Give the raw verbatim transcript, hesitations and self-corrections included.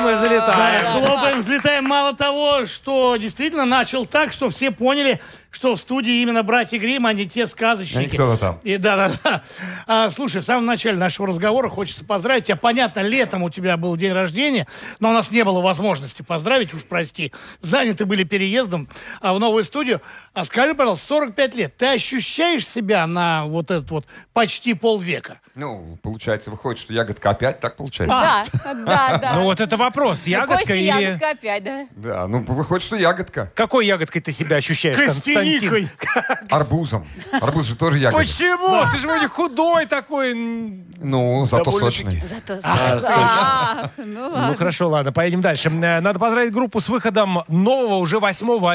и взлетаем. Да, хлопаем, взлетаем. Мало того, что действительно начал так, что все поняли, что в студии именно братья Гримм, а не те сказочники. А не кто-то там. И, да, да, да. А, слушай, в самом начале нашего разговора хочется поздравить тебя. Понятно, летом у тебя был день рождения, но у нас не было возможности поздравить, уж прости. Заняты были переездом а, в новую студию. А скажи, пожалуйста, сорок пять лет. Ты ощущаешь себя на вот этот вот почти полвека? Ну, получается, выходит, что ягодка опять, так получается? Да, да, да. Ну вот это вопрос. Ягодка Костя, или... ягодка опять, да. Да, ну, выходит, что ягодка. Какой ягодкой ты себя ощущаешь, Константин? Костяникой. Арбузом. Арбуз же тоже ягодка. Почему? Ты же вроде худой такой. Ну, зато Довольно-таки. сочный. Зато... А, А, ну Ну ладно. хорошо, ладно, поедем дальше. Э, Надо поздравить группу с выходом нового, уже восьмого